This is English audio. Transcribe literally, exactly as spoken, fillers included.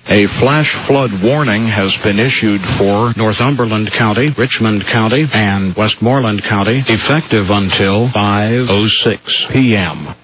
A flash flood warning has been issued for Northumberland County, Richmond County, and Westmoreland County, effective until five oh six p.m.